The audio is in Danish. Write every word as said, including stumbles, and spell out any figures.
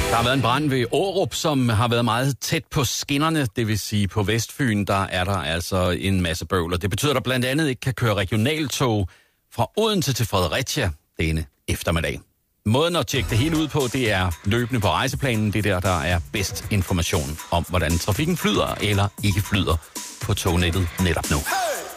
Der har været en brand ved Aarup, som har været meget tæt på skinnerne, det vil sige på Vestfyn, der er der altså en masse bøvl. Og det betyder, at der blandt andet ikke kan køre regionaltog fra Odense til Fredericia denne eftermiddag. Måden at tjekke det hele ud på, det er løbende på rejseplanen. Det er der, der er bedst information om, hvordan trafikken flyder eller ikke flyder på tognettet netop nu.